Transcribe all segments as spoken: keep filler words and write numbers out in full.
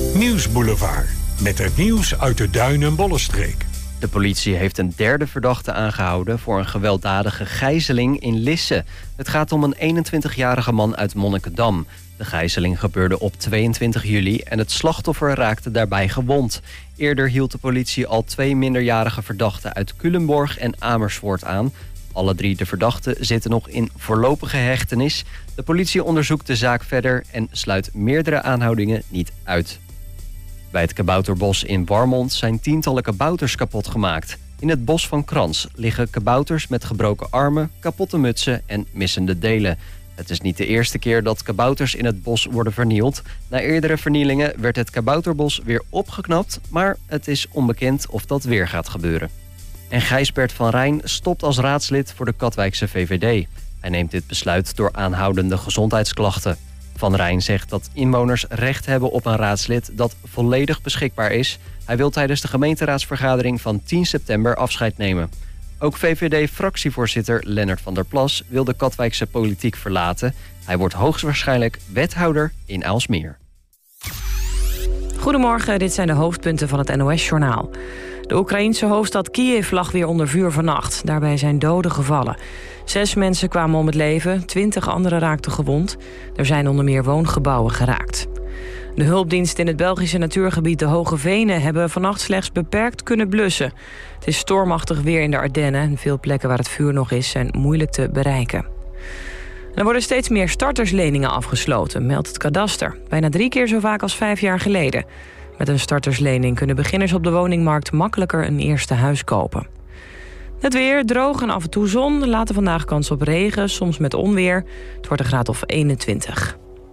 Nieuwsboulevard. Met het nieuws uit de Duin- en Bollenstreek. De politie heeft een derde verdachte aangehouden voor een gewelddadige gijzeling in Lisse. Het gaat om een eenentwintigjarige man uit Monnikendam. De gijzeling gebeurde op tweeëntwintig juli en het slachtoffer raakte daarbij gewond. Eerder hield de politie al twee minderjarige verdachten uit Culemborg en Amersfoort aan. Alle drie de verdachten zitten nog in voorlopige hechtenis. De politie onderzoekt de zaak verder en sluit meerdere aanhoudingen niet uit. Bij het kabouterbos in Warmond zijn tientallen kabouters kapot gemaakt. In het bos van Krans liggen kabouters met gebroken armen, kapotte mutsen en missende delen. Het is niet de eerste keer dat kabouters in het bos worden vernield. Na eerdere vernielingen werd het kabouterbos weer opgeknapt, maar het is onbekend of dat weer gaat gebeuren. En Gijsbert van Rijn stopt als raadslid voor de Katwijkse V V D. Hij neemt dit besluit door aanhoudende gezondheidsklachten. Van Rijn zegt dat inwoners recht hebben op een raadslid dat volledig beschikbaar is. Hij wil tijdens de gemeenteraadsvergadering van tien september afscheid nemen. Ook V V D-fractievoorzitter Lennart van der Plas wil de Katwijkse politiek verlaten. Hij wordt hoogstwaarschijnlijk wethouder in Aalsmeer. Goedemorgen, dit zijn de hoofdpunten van het N O S-journaal. De Oekraïense hoofdstad Kiev lag weer onder vuur vannacht. Daarbij zijn doden gevallen. Zes mensen kwamen om het leven, twintig anderen raakten gewond. Er zijn onder meer woongebouwen geraakt. De hulpdiensten in het Belgische natuurgebied de Hoge Venen hebben vannacht slechts beperkt kunnen blussen. Het is stormachtig weer in de Ardennen en veel plekken waar het vuur nog is zijn moeilijk te bereiken. Er worden steeds meer startersleningen afgesloten, meldt het kadaster. Bijna drie keer zo vaak als vijf jaar geleden. Met een starterslening kunnen beginners op de woningmarkt makkelijker een eerste huis kopen. Het weer, droog en af en toe zon. Later vandaag kans op regen, soms met onweer. Het wordt een graad of eenentwintig.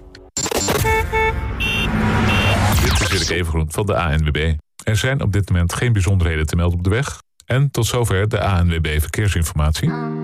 Dit is Erik Evengroen van de A N W B. Er zijn op dit moment geen bijzonderheden te melden op de weg. En tot zover de A N W B Verkeersinformatie.